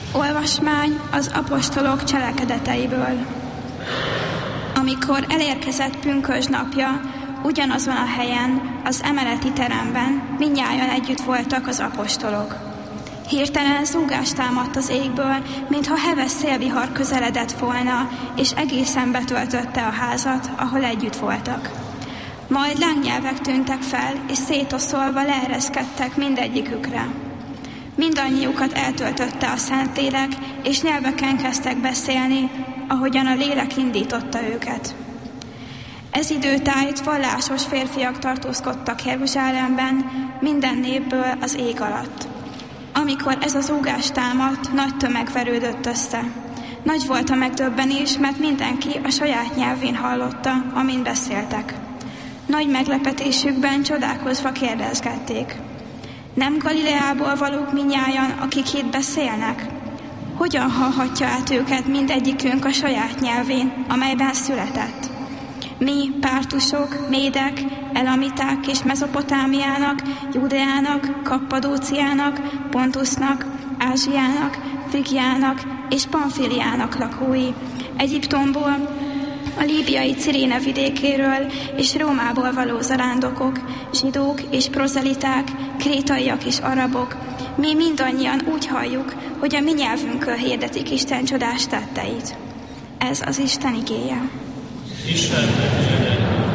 Olvasmány az apostolok cselekedeteiből. Amikor elérkezett pünkösd napja, ugyanazon a helyen, az emeleti teremben mindnyájan együtt voltak az apostolok. Hirtelen zúgás támadt az égből, mintha heves szélvihar közeledett volna, és egészen betöltötte a házat, ahol együtt voltak. Majd lángnyelvek tűntek fel, és szétoszolva leereszkedtek mindegyikükre. Mindannyiukat eltöltötte a Szentlélek, és nyelveken kezdtek beszélni, ahogyan a lélek indította őket. Ez időtájt vallásos férfiak tartózkodtak Jeruzsálemben, minden népből az ég alatt. Amikor ez az zúgás támadt, nagy tömeg verődött össze. Nagy volt a megdöbbenés, mert mindenki a saját nyelvén hallotta, amin beszéltek. Nagy meglepetésükben csodálkozva kérdezgették: nem Galileából valók mindnyájan, akik itt beszélnek? Hogyan hallhatja át őket mindegyikünk a saját nyelvén, amelyben született? Mi, pártusok, médek, elamiták és Mezopotámiának, Judeának, Kappadóciának, Pontusnak, Ázsiának, Frigiának és Pamfiliának lakói, Egyiptomból, a líbiai Ciréne vidékéről és Rómából való zarándokok, zsidók és prozeliták, krétaiak és arabok, mi mindannyian úgy halljuk, hogy a mi nyelvünkön hirdetik Isten csodás tetteit. Ez az Isten igéje. Isten